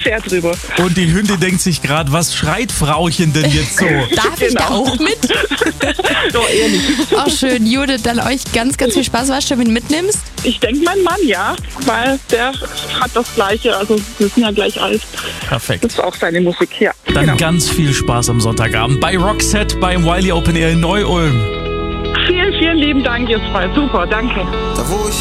sehr drüber. Und die Hündin denkt sich gerade, was schreit Frauchen denn jetzt so? Darf ich da auch mit? Doch, ehrlich. Auch schön, Judith, dann euch ganz, ganz viel Spaß. Weißt du, wen du mitnimmst? Ich denke, mein Mann, ja, weil der hat das Gleiche. Also, wir sind ja gleich alt. Perfekt. Das ist auch seine Musik, ja. Dann Genau. ganz viel Spaß am Sonntagabend bei Roxette beim Wiley Open Air in Neu-Ulm. Vielen, vielen lieben Dank, ihr zwei. Super, danke. Da wo ich